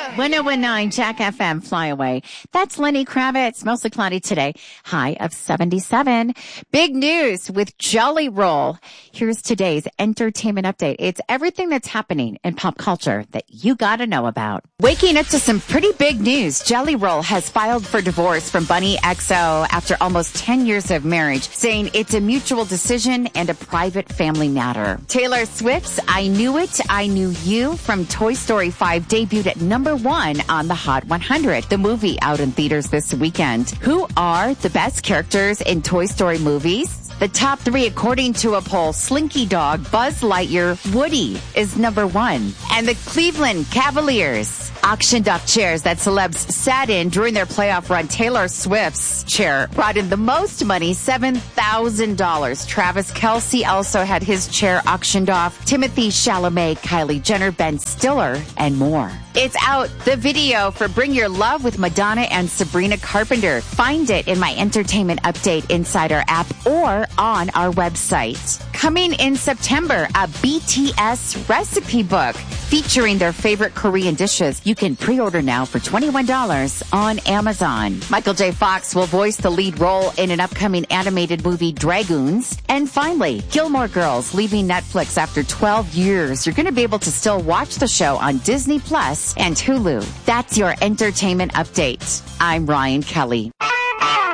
1019 Jack FM, Fly Away. That's Lenny Kravitz. Mostly cloudy today. High of 77. Big news with Jelly Roll. Here's today's entertainment update. It's everything that's happening in pop culture that you gotta know about. Waking up to some pretty big news. Jelly Roll has filed for divorce from Bunny XO after almost 10 years of marriage, saying it's a mutual decision and a private family matter. Taylor Swift's I Knew It, I Knew You from Toy Story 5 debuted at number 1 on the Hot 100, the movie out in theaters this weekend. Who are the best characters in Toy Story movies? The top 3, according to a poll, Slinky Dog, Buzz Lightyear, Woody is number 1. And the Cleveland Cavaliers auctioned off chairs that celebs sat in during their playoff run. Taylor Swift's chair brought in the most money, $7,000. Travis Kelce also had his chair auctioned off. Timothy Chalamet, Kylie Jenner, Ben Stiller, and more. It's out, the video for Bring Your Love with Madonna and Sabrina Carpenter. Find it in my Entertainment Update Insider app or on our website. Coming in September, a BTS recipe book featuring their favorite Korean dishes. You can pre-order now for $21 on Amazon. Michael J. Fox will voice the lead role in an upcoming animated movie, Dragoons. And finally, Gilmore Girls leaving Netflix after 12 years. You're going to be able to still watch the show on Disney Plus and Hulu. That's your entertainment update. I'm Ryan Kelly.